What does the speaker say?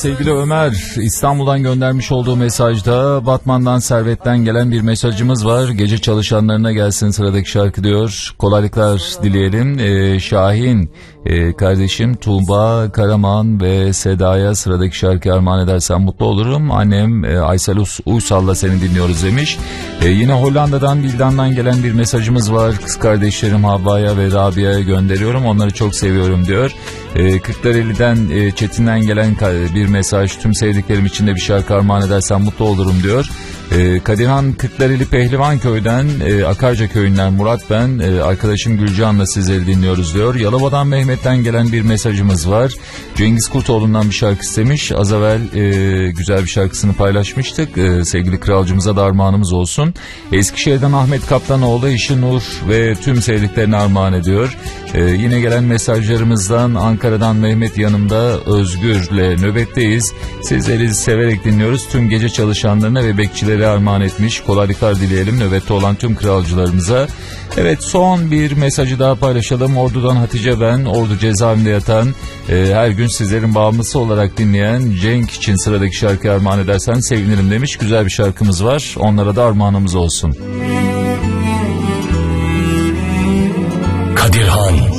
Sevgili Ömer, İstanbul'dan göndermiş olduğu mesajda Batman'dan Servet'ten gelen bir mesajımız var. Gece çalışanlarına gelsin sıradaki şarkı diyor. Kolaylıklar dileyelim. Şahin kardeşim Tuğba, Karaman ve Seda'ya sıradaki şarkı armağan edersen mutlu olurum. Annem Aysel Uysal'la seni dinliyoruz demiş. Yine Hollanda'dan Bildan'dan gelen bir mesajımız var. Kız kardeşlerim Havva'ya ve Rabia'ya gönderiyorum. Onları çok seviyorum diyor. Kırklareli'den Çetin'den gelen bir mesaj. Tüm sevdiklerim için de bir şarkı armağan edersen mutlu olurum diyor. Kadirhan Kırklareli Pehlivanköy'den Akarca köyünden Murat ben arkadaşım Gülcan'la sizleri dinliyoruz diyor. Yalova'dan Mehmet'ten gelen bir mesajımız var. Cengiz Kurtoğlu'ndan bir şarkı istemiş. Az evvel güzel bir şarkısını paylaşmıştık. Sevgili kralcımıza da armağanımız olsun. Eskişehir'den Ahmet Kaptanoğlu eşi Nur ve tüm sevdiklerini armağan ediyor. Yine gelen mesajlarımızdan Ankara'dan Mehmet yanımda Özgür'le nöbetteyiz. Sizleri severek dinliyoruz. Tüm gece çalışanlarına ve bekçilere armağan etmiş. Kolaylıklar dileyelim nöbette olan tüm kralcılarımıza. Evet, son bir mesajı daha paylaşalım. Ordu'dan Hatice ben. Ordu cezaevinde yatan her gün sizlerin bağımlısı olarak dinleyen Cenk için sıradaki şarkı armağan edersen sevinirim demiş. Güzel bir şarkımız var. Onlara da armağanımız olsun. Kadirhan